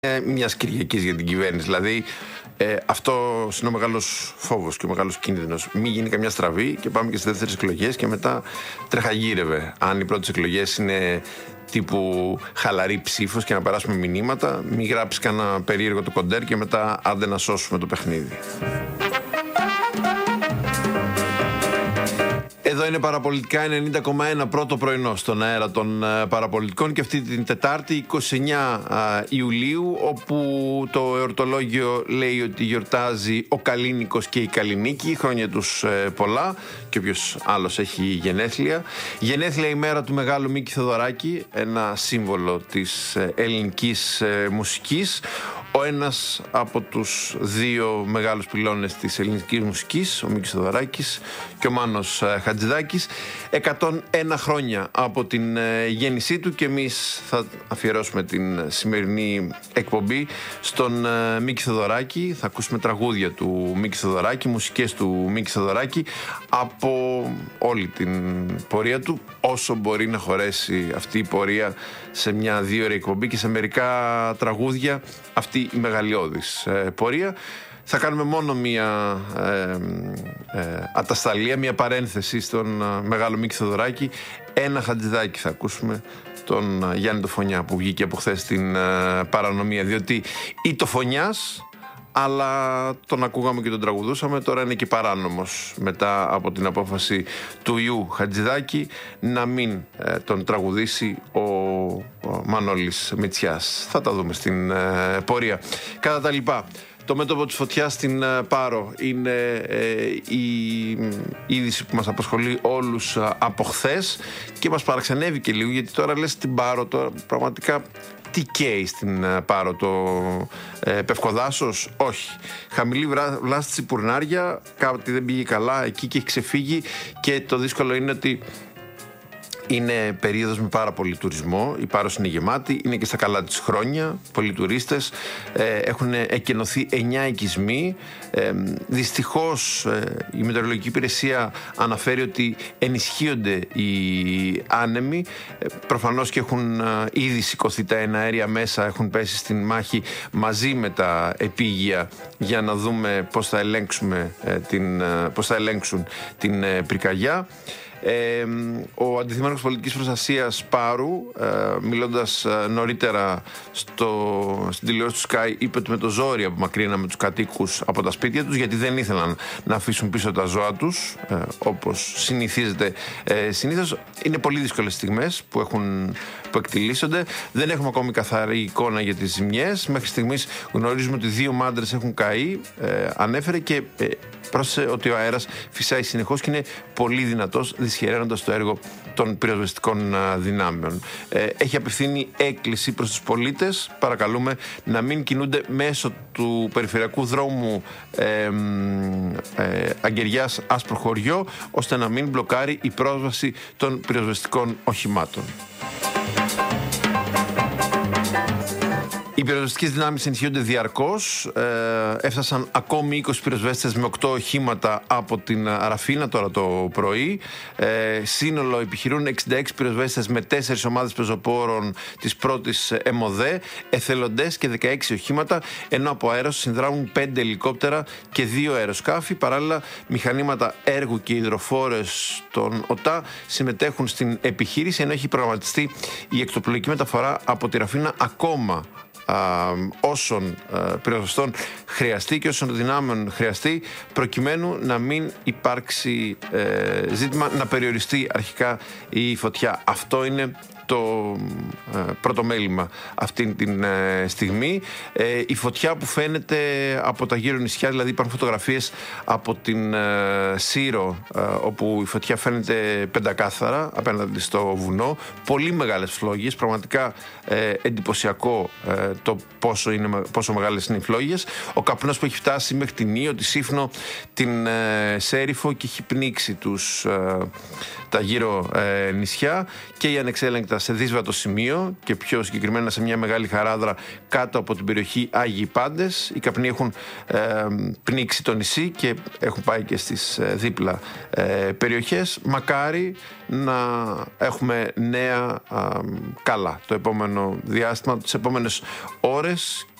Μιας Κυριακής για την κυβέρνηση. Δηλαδή, αυτό είναι ο μεγάλος φόβος και ο μεγάλος κίνδυνος. Μην γίνει καμιά στραβή και πάμε και στις δεύτερες εκλογές και μετά τρεχαγύρευε. Αν οι πρώτες εκλογές είναι τύπου χαλαρή ψήφος και να περάσουμε μηνύματα, μην γράψει κανένα περίεργο το κοντέρ και μετά άντε να σώσουμε το παιχνίδι. Εδώ είναι Παραπολιτικά 90,1 πρώτο πρωινό στον αέρα των Παραπολιτικών και αυτή την Τετάρτη 29 Ιουλίου, όπου το εορτολόγιο λέει ότι γιορτάζει ο Καλίνικος και η Καλλινίκη, χρόνια τους πολλά, και όποιος άλλος έχει γενέθλια. Γενέθλια ημέρα του μεγάλου Μίκη Θοδωράκη, ένα σύμβολο της ελληνικής μουσικής, ο ένας από τους δύο μεγάλους πυλώνες της ελληνικής μουσικής, ο Μίκης Θοδωράκης και ο Μάνος Χατζηδάκης. 101 χρόνια από την γέννησή του και εμείς θα αφιερώσουμε την σημερινή εκπομπή στον Μίκη Θοδωράκη. Θα ακούσουμε τραγούδια του Μίκη Θοδωράκη, μουσικές του Μίκη Θοδωράκη από όλη την πορεία του, όσο μπορεί να χωρέσει αυτή η πορεία σε μια 2ωρη εκπομπή και σε μερικά τραγούδια αυτή η μεγαλειώδης πορεία. Θα κάνουμε μόνο μια ατασταλία, μια παρένθεση στον μεγάλο Μίκη Θοδωράκη. Ένα Χατζηδάκη θα ακούσουμε, τον Γιάννη το Φωνιά, που βγήκε από χθες στην παρανομία, διότι ή το Φωνιάς, αλλά τον ακούγαμε και τον τραγουδούσαμε, τώρα είναι και παράνομος μετά από την απόφαση του ιού Χατζηδάκη να μην τον τραγουδήσει ο Μανώλης Μητσιάς. Θα τα δούμε στην πορεία. Κατά τα λοιπά, το μέτωπο της φωτιάς στην Πάρο είναι η είδηση που μας απασχολεί όλους από χθες και μας παραξενεύει και λίγο, γιατί τώρα λες στην Πάρο, τώρα πραγματικά τι καίει στην Πάρο, το Πευκοδάσος? Όχι. Χαμηλή βλάστη Τσιπουρνάρια, κάτι δεν πήγε καλά εκεί και έχει ξεφύγει, και το δύσκολο είναι ότι είναι περίοδος με πάρα πολύ τουρισμό. Η Πάρος είναι γεμάτη, είναι και στα καλά της χρόνια. Πολλοί τουρίστες, έχουν εκενωθεί 9 οικισμοί. Δυστυχώς η Μετεωρολογική Υπηρεσία αναφέρει ότι ενισχύονται οι άνεμοι. Προφανώς και έχουν ήδη σηκωθεί τα εναέρια μέσα, έχουν πέσει στην μάχη μαζί με τα επίγεια για να δούμε πώς θα ελέγξουν την πυρκαγιά. Ο Αντιδημάρχος Πολιτικής Προστασίας Πάρου, μιλώντας νωρίτερα στην τηλεόραση του Sky, είπε ότι με το ζόρι απομακρύναμε τους κατοίκους από τα σπίτια τους, γιατί δεν ήθελαν να αφήσουν πίσω τα ζώα τους, όπως συνηθίζεται συνήθως. Είναι πολύ δύσκολες στιγμές που εκτιλήσονται. Δεν έχουμε ακόμη καθαρή εικόνα για τις ζημιές. Μέχρι στιγμής γνωρίζουμε ότι 2 μάντρες έχουν καεί, ανέφερε, και πρόσθεσε ότι ο αέρας φυσάει συνεχώς και είναι πολύ δυνατός, δυσχεραίνοντας το έργο των πυροσβεστικών δυνάμεων. Έχει απευθύνει έκκληση προς τους πολίτες, παρακαλούμε να μην κινούνται μέσω του περιφερειακού δρόμου Αγκαιριάς Άσπρο Χωριό, ώστε να μην μπλοκάρει η πρόσβαση των πυροσβεστικών οχημάτων. Οι πυροσβεστικές δυνάμεις ενισχύονται διαρκώς. Έφτασαν ακόμη 20 πυροσβέστες με 8 οχήματα από την Ραφίνα τώρα το πρωί. Σύνολο επιχειρούν 66 πυροσβέστες με 4 ομάδες πεζοπόρων της πρώτης ΕΜΟΔΕ, εθελοντές και 16 οχήματα, ενώ από αέρος συνδράμουν 5 ελικόπτερα και 2 αεροσκάφη. Παράλληλα, μηχανήματα έργου και υδροφόρες των ΟΤΑ συμμετέχουν στην επιχείρηση, ενώ έχει προγραμματιστεί η εκτοπλογική μεταφορά από τη Ραφίνα ακόμα όσων πυροσβεστών χρειαστεί και όσων δυνάμεων χρειαστεί, προκειμένου να μην υπάρξει ζήτημα να περιοριστεί αρχικά η φωτιά. Αυτό είναι το πρώτο μέλημα αυτή τη στιγμή. Η φωτιά που φαίνεται από τα γύρω νησιά, δηλαδή υπάρχουν φωτογραφίες από την Σύρο, όπου η φωτιά φαίνεται πεντακάθαρα απέναντι στο βουνό. Πολύ μεγάλες φλόγες, πραγματικά εντυπωσιακό το πόσο μεγάλες είναι οι φλόγες. Ο καπνός που έχει φτάσει μέχρι την Ήο, τη Σύφνο, την Σέριφο και έχει πνίξει τα γύρω νησιά, και η ανεξέλεγκτα σε δύσβατο σημείο και πιο συγκεκριμένα σε μια μεγάλη χαράδρα κάτω από την περιοχή Άγιοι Πάντες. Οι καπνοί έχουν πνίξει το νησί και έχουν πάει και στις δίπλα περιοχές. Μακάρι να έχουμε νέα καλά το επόμενο διάστημα, τις επόμενες ώρες